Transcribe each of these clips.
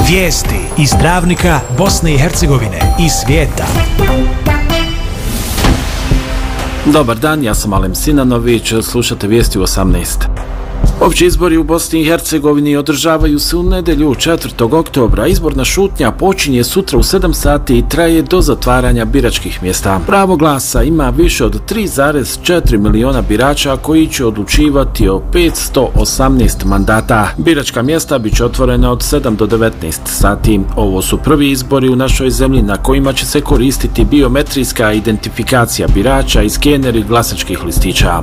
Vijesti iz Travnika, Bosne i Hercegovine i svijeta. Dobar dan, ja sam Alem Sinanović, slušate vijesti u 18. Opći izbori u Bosni i Hercegovini održavaju se u nedjelju 4. oktobra. Izborna šutnja počinje sutra u 7 sati i traje do zatvaranja biračkih mjesta. Pravo glasa ima više od 3,4 miliona birača koji će odlučivati o 518 mandata. Biračka mjesta bit će otvorena od 7 do 19 sati. Ovo su prvi izbori u našoj zemlji na kojima će se koristiti biometrijska identifikacija birača i skeneri glasačkih listića.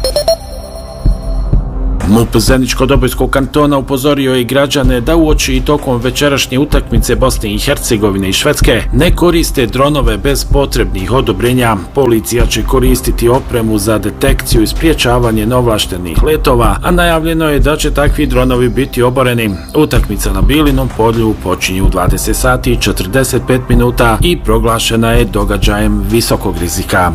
MUP Zeničko-Dobojskog kantona upozorio je građane da uoči i tokom večerašnje utakmice Bosne i Hercegovine i Švedske ne koriste dronove bez potrebnih odobrenja. Policija će koristiti opremu za detekciju i sprječavanje neovlaštenih letova, a najavljeno je da će takvi dronovi biti oboreni. Utakmica na Bilinom polju počinje u 20 sati i 45 minuta i proglašena je događajem visokog rizika.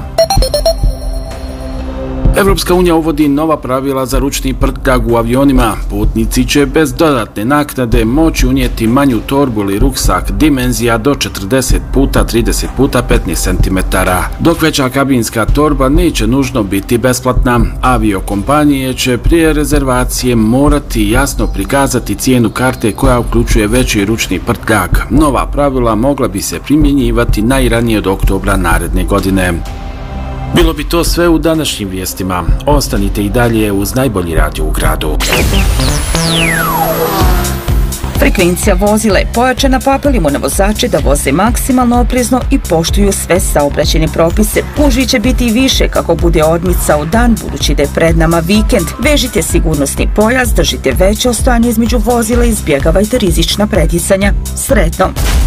Evropska unija uvodi nova pravila za ručni prtljag u avionima. Putnici će bez dodatne naknade moći unijeti manju torbu ili ruksak dimenzija do 40 puta 30 puta 15 cm, dok veća kabinska torba neće nužno biti besplatna. Aviokompanije će prije rezervacije morati jasno prikazati cijenu karte koja uključuje veći ručni prtljag. Nova pravila mogla bi se primjenjivati najranije od oktobra naredne godine. Bilo bi to sve u današnjim vijestima. Ostanite i dalje uz najbolji radio u gradu. Frekvencija vozila je pojačana, pa apelimo na vozače da voze maksimalno oprezno i poštuju sve saobraćajne propise. Gužvi će biti i više kako bude odmicao dan, budući da je pred nama vikend. Vežite sigurnosni pojas, držite veće ostojanje između vozila i izbjegavajte rizična pretjecanja. Sretno!